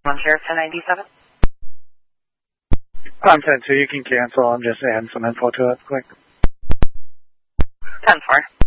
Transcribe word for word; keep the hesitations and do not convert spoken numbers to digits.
One Sheriff ten ninety-seven. I'm ten two, you can cancel. I'm just adding some info to it quick. ten four.